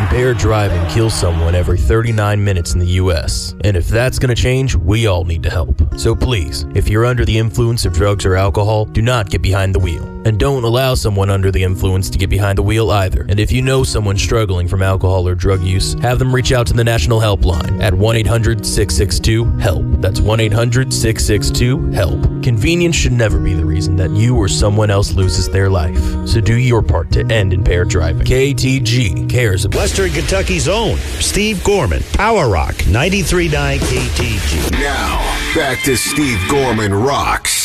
Impaired driving kills someone every 39 minutes in the U.S., and if that's going to change, we all need to help. So please, if you're under the influence of drugs or alcohol, do not get behind the wheel. And don't allow someone under the influence to get behind the wheel either. And if you know someone struggling from alcohol or drug use, have them reach out to the National Helpline at 1-800-662-HELP. That's 1-800-662-HELP. Convenience should never be the reason that you or someone else loses their life. So do your part to end impaired driving. KTG cares about Western Kentucky's own Steve Gorman, Power Rock 93.9 KTG. Now, back to Steve Gorman Rocks.